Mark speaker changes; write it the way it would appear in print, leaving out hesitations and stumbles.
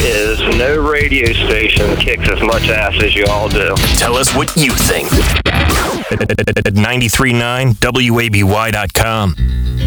Speaker 1: is no radio station kicks as much ass as you all do.
Speaker 2: Tell us what you think at 93.9WABY.com.